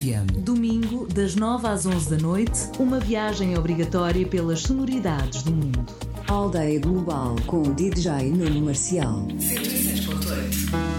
FM. Domingo, das 9 às 11 da noite, uma viagem obrigatória pelas sonoridades do mundo. Aldeia Global com o DJ Nuno Marcial. 106.8